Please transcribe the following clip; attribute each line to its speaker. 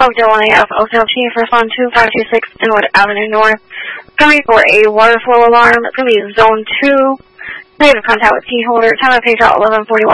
Speaker 1: Oakdale 1AF, Oakdale T, first on 2526 Inwood Avenue North. Coming for a water flow alarm. It's going to be zone 2. Negative contact with key holder. Time of page out 11:41.